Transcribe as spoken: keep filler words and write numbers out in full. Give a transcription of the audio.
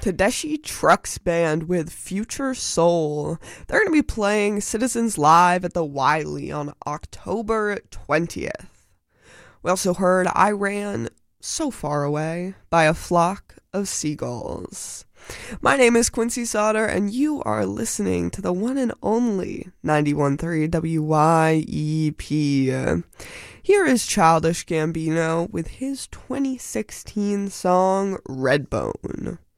Tedeschi Trucks Band with Future Soul. They're going to be playing Citizens Live at the Wiley on October twentieth. We also heard I Ran So Far Away by A Flock of Seagulls. My name is Quincy Sauter, and you are listening to the one and only ninety-one point three W Y E P. Here is Childish Gambino with his twenty sixteen song Redbone.